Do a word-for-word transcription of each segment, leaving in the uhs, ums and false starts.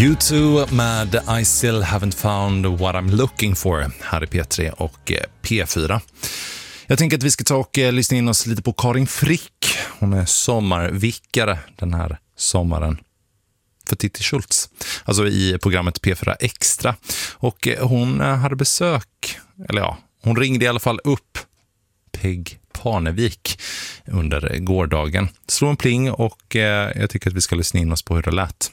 U två med I still haven't found what I'm looking for här i P tre och P fyra. Jag tänker att vi ska ta och lyssna in oss lite på Karin Frick. Hon är sommarvickare den här sommaren för Titti Schultz, alltså i programmet P fyra Extra. Och hon hade besök, eller ja, hon ringde i alla fall upp Peg Parnevik under gårdagen. Slå en pling och eh, jag tycker att vi ska lyssna in oss på hur det lät.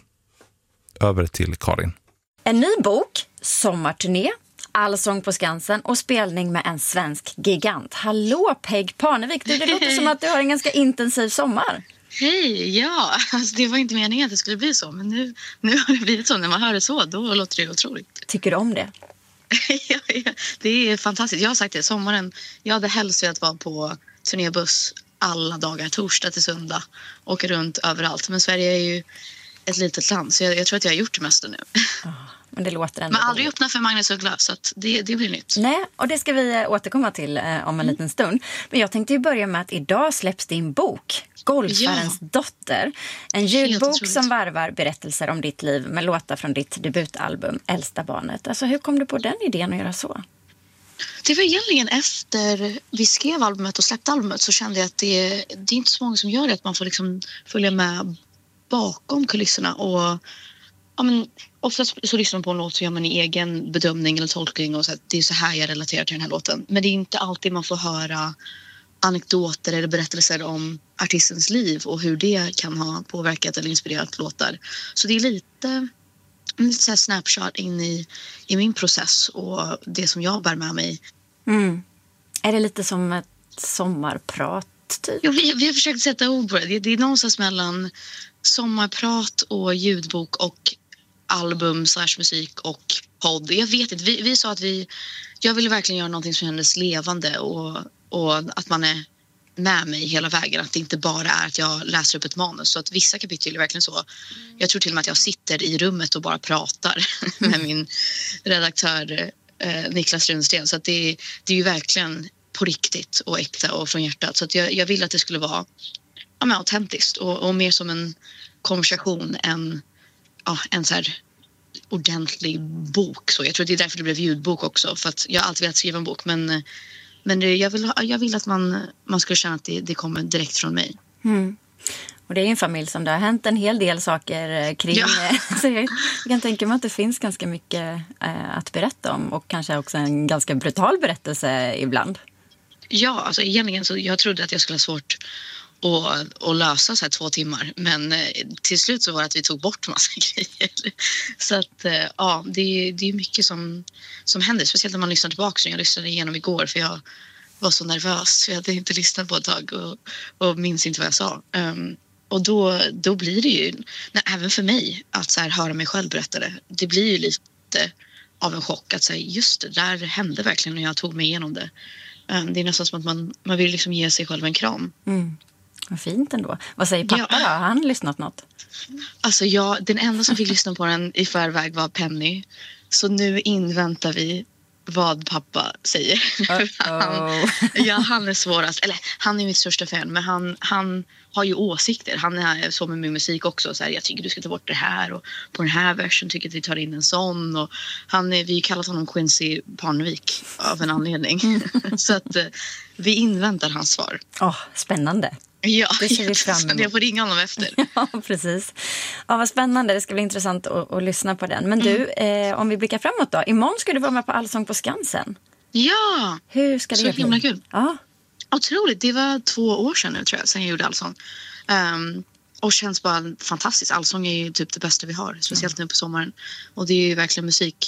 Över till Karin. En ny bok, sommarturné, allsång på Skansen och spelning med en svensk gigant. Hallå Peg Parnevik, det låter som att du har en ganska intensiv sommar. Hej, ja, alltså det var inte meningen att det skulle bli så, men nu, nu har det blivit så. När man hör det så, då låter det otroligt. Tycker du om det? ja, ja, det är fantastiskt. Jag har sagt det, sommaren, jag hade helst velat vara på turnébuss alla dagar, torsdag till söndag, åka runt överallt. Men Sverige är ju ett litet land, så jag, jag tror att jag har gjort det mesta nu. Oh, men det låter ändå. Men aldrig öppna för Magnus Uggla, så att det, det blir nytt. Nej, och det ska vi återkomma till eh, om en mm. liten stund. Men jag tänkte ju börja med att idag släpps din bok, Golfarens ja. dotter. En ljudbok som varvar berättelser om ditt liv med låtar från ditt debutalbum Äldsta barnet. Alltså hur kom du på den idén att göra så? Det var egentligen efter vi skrev albumet och släppte albumet, så kände jag att det, det är inte så många som gör det, att man får liksom följa med bakom kulisserna. Och ja, men oftast så lyssnar man på en låt så gör man en egen bedömning eller tolkning och så att det är så här jag relaterar till den här låten. Men det är inte alltid man får höra anekdoter eller berättelser om artistens liv och hur det kan ha påverkat eller inspirerat låtar. Så det är lite, lite så här snapshot in i, i min process och det som jag bär med mig. Mm. Är det lite som ett sommarprat typ? Ja, vi, vi har försökt sätta ord på det. Det, det är någonstans mellan sommarprat och ljudbok och album slash musik och podd. Jag vet inte, vi, vi sa att vi jag ville verkligen göra någonting som kändes levande och, och att man är med mig hela vägen, att det inte bara är att jag läser upp ett manus, så att vissa kapitel är verkligen så. Jag tror till och med att jag sitter i rummet och bara pratar med min redaktör eh, Niklas Runsten, så att det, det är ju verkligen på riktigt och äkta och från hjärtat, så att jag, jag vill att det skulle vara ja, men autentiskt och, och mer som en konversation än ja, en så här ordentlig bok. Så jag tror det är därför det blev ljudbok också, för att jag har alltid velat skriva en bok, men, men det, jag, vill, jag vill att man, man ska känna att det, det kommer direkt från mig. Mm. Och det är en familj som det har hänt en hel del saker kring. Ja. Så jag, jag kan tänka mig att det finns ganska mycket äh, att berätta om, och kanske också en ganska brutal berättelse ibland. Ja, alltså egentligen så jag trodde att jag skulle ha svårt Och, och lösa så här två timmar. Men eh, till slut så var det att vi tog bort massa grejer. Så att eh, ja, det är, det är mycket som, som händer. Speciellt när man lyssnar tillbaka. Jag lyssnade igenom igår för jag var så nervös. Jag hade inte lyssnat på ett tag och, och minns inte vad jag sa. Um, och då, då blir det ju, nej, även för mig, att så här, höra mig själv berätta det. Det blir ju lite av en chock att säga just det, där hände verkligen när jag tog mig igenom det. Um, det är nästan som att man, man vill liksom ge sig själv en kram. Mm. Vad fint ändå. Vad säger pappa ja. då? Har han lyssnat något? Alltså jag, den enda som fick lyssna på den i förväg var Penny. Så nu inväntar vi vad pappa säger. han, ja, han är svårast. Eller han är mitt största fan. Men han, han har ju åsikter. Han är så med min musik också. Så här, jag tycker du ska ta bort det här. Och på den här versen tycker jag att vi tar in en sån. Och han är, vi kallar honom Quincy Parnevik av en anledning. Så att vi inväntar hans svar. Oh, spännande. Ja, det ser vi fram emot. Jag får ringa honom efter. Ja, precis. Ja, vad spännande. Det ska bli intressant att, att lyssna på den. Men du, mm. eh, om vi blickar framåt då. Imorgon ska du vara med på Allsång på Skansen. Ja! Hur ska det bli? Så himla kul. Ja. Otroligt. Det var två år sedan nu tror jag, sedan jag gjorde Allsång. Um, och känns bara fantastiskt. Allsång är ju typ det bästa vi har. Speciellt mm. nu på sommaren. Och det är ju verkligen musik